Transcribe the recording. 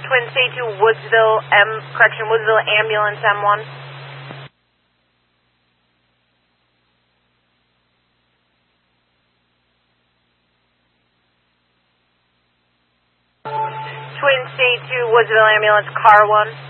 Twin State to Woodsville, Woodsville Ambulance M1. Twin State to Woodsville Ambulance, car 1.